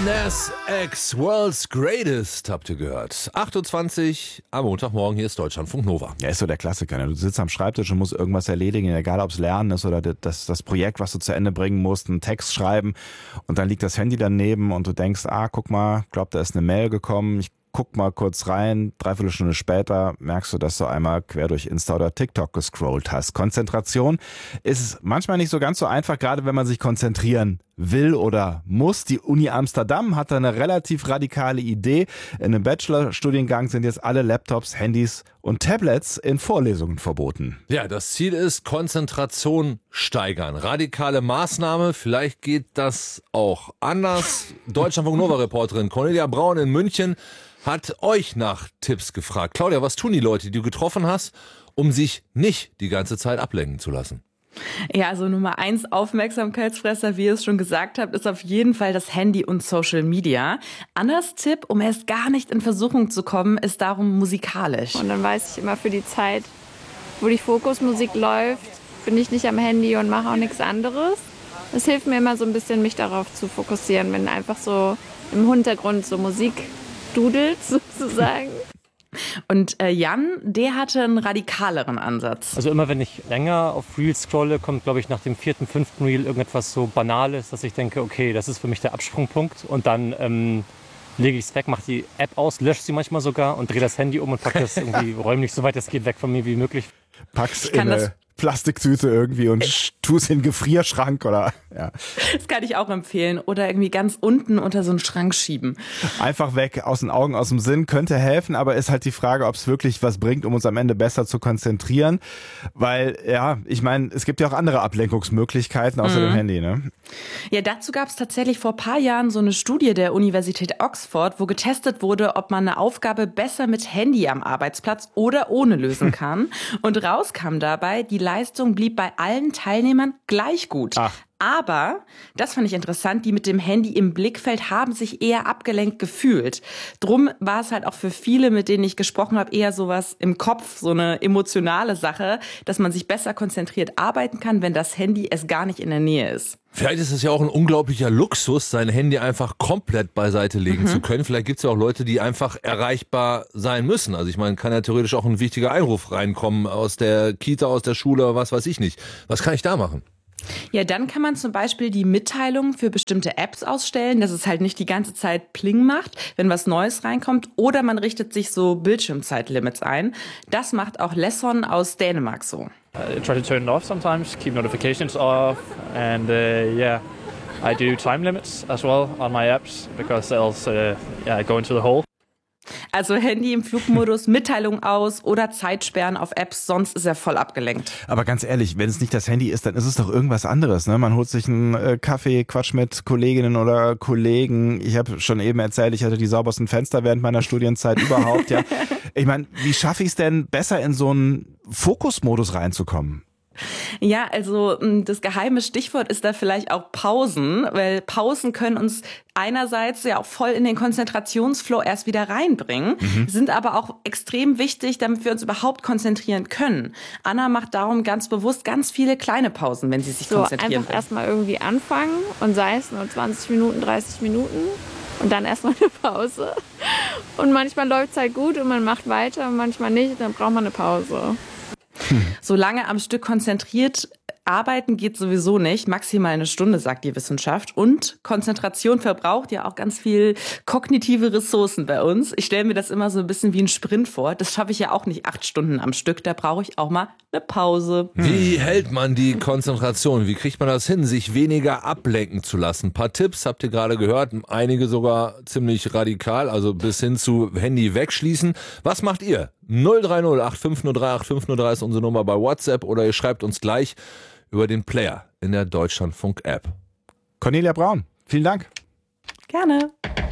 Nas X, World's Greatest, habt ihr gehört. 8.20 Uhr am Montagmorgen, hier ist Deutschlandfunk Nova. Ja, ist so der Klassiker. Ne? Du sitzt am Schreibtisch und musst irgendwas erledigen, egal ob es Lernen ist oder das Projekt, was du zu Ende bringen musst, einen Text schreiben und dann liegt das Handy daneben und du denkst, guck mal, glaub, da ist eine Mail gekommen, ich guck mal kurz rein, 3/4 Stunde später merkst du, dass du einmal quer durch Insta oder TikTok gescrollt hast. Konzentration ist manchmal nicht so ganz so einfach, gerade wenn man sich konzentrieren will oder muss. Die Uni Amsterdam hat da eine relativ radikale Idee. In einem Bachelorstudiengang sind jetzt alle Laptops, Handys und Tablets in Vorlesungen verboten. Ja, das Ziel ist Konzentration steigern. Radikale Maßnahme, vielleicht geht das auch anders. Deutschlandfunk Nova-Reporterin Cornelia Braun in München hat euch nach Tipps gefragt. Claudia, was tun die Leute, die du getroffen hast, um sich nicht die ganze Zeit ablenken zu lassen? Ja, also Nummer 1 Aufmerksamkeitsfresser, wie ihr es schon gesagt habt, ist auf jeden Fall das Handy und Social Media. Anders Tipp, um erst gar nicht in Versuchung zu kommen, ist darum musikalisch. Und dann weiß ich immer, für die Zeit, wo die Fokusmusik läuft, bin ich nicht am Handy und mache auch nichts anderes. Es hilft mir immer so ein bisschen, mich darauf zu fokussieren, wenn einfach so im Hintergrund so Musik dudelt sozusagen. Und Jan, der hatte einen radikaleren Ansatz. Also immer wenn ich länger auf Reels scrolle, kommt, glaube ich, nach dem 4., 5. Reel irgendetwas so Banales, dass ich denke, okay, das ist für mich der Absprungpunkt. Und dann lege ich es weg, mache die App aus, lösche sie manchmal sogar und drehe das Handy um und packe das irgendwie räumlich so weit es geht weg von mir wie möglich. Pack's in eine Plastiktüte irgendwie und tu's in den Gefrierschrank oder ja. Das kann ich auch empfehlen. Oder irgendwie ganz unten unter so einen Schrank schieben. Einfach weg, aus den Augen, aus dem Sinn, könnte helfen, aber ist halt die Frage, ob es wirklich was bringt, um uns am Ende besser zu konzentrieren. Weil, ja, ich meine, es gibt ja auch andere Ablenkungsmöglichkeiten außer dem Handy, ne? Ja, dazu gab es tatsächlich vor ein paar Jahren so eine Studie der Universität Oxford, wo getestet wurde, ob man eine Aufgabe besser mit Handy am Arbeitsplatz oder ohne lösen kann. Und rauskam dabei, die Leistung blieb bei allen Teilnehmern gleich gut. Ach. Aber, das fand ich interessant, die mit dem Handy im Blickfeld haben sich eher abgelenkt gefühlt. Drum war es halt auch für viele, mit denen ich gesprochen habe, eher sowas im Kopf, so eine emotionale Sache, dass man sich besser konzentriert arbeiten kann, wenn das Handy es gar nicht in der Nähe ist. Vielleicht ist es ja auch ein unglaublicher Luxus, sein Handy einfach komplett beiseite legen zu können. Vielleicht gibt es ja auch Leute, die einfach erreichbar sein müssen. Also ich meine, kann ja theoretisch auch ein wichtiger Einruf reinkommen aus der Kita, aus der Schule, was weiß ich nicht. Was kann ich da machen? Ja, dann kann man zum Beispiel die Mitteilungen für bestimmte Apps ausstellen, dass es halt nicht die ganze Zeit Pling macht, wenn was Neues reinkommt. Oder man richtet sich so Bildschirmzeitlimits ein. Das macht auch Lesson aus Dänemark so. I try to turn it off sometimes, keep notifications off, and I do time limits as well on my apps because else go into the hole. Also Handy im Flugmodus, Mitteilung aus oder Zeitsperren auf Apps, sonst ist er voll abgelenkt. Aber ganz ehrlich, wenn es nicht das Handy ist, dann ist es doch irgendwas anderes. Ne? Man holt sich einen Kaffee, quatscht mit Kolleginnen oder Kollegen. Ich habe schon eben erzählt, ich hatte die saubersten Fenster während meiner Studienzeit überhaupt. Ja, ich meine, wie schaffe ich es denn, besser in so einen Fokusmodus reinzukommen? Ja, also das geheime Stichwort ist da vielleicht auch Pausen, weil Pausen können uns einerseits ja auch voll in den Konzentrationsflow erst wieder reinbringen, sind aber auch extrem wichtig, damit wir uns überhaupt konzentrieren können. Anna macht darum ganz bewusst ganz viele kleine Pausen, wenn sie sich konzentrieren will. Einfach erstmal irgendwie anfangen und sei es nur 20 Minuten, 30 Minuten und dann erstmal eine Pause. Und manchmal läuft es halt gut und man macht weiter und manchmal nicht, dann braucht man eine Pause. So lange am Stück konzentriert arbeiten geht sowieso nicht. Maximal eine Stunde, sagt die Wissenschaft. Und Konzentration verbraucht ja auch ganz viel kognitive Ressourcen bei uns. Ich stelle mir das immer so ein bisschen wie ein Sprint vor. Das schaffe ich ja auch nicht 8 Stunden am Stück. Da brauche ich auch mal eine Pause. Wie hält man die Konzentration? Wie kriegt man das hin, sich weniger ablenken zu lassen? Ein paar Tipps habt ihr gerade gehört. Einige sogar ziemlich radikal, also bis hin zu Handy wegschließen. Was macht ihr? 030 8503 8503 ist unsere Nummer bei WhatsApp oder ihr schreibt uns gleich über den Player in der Deutschlandfunk-App. Cornelia Braun, vielen Dank. Gerne.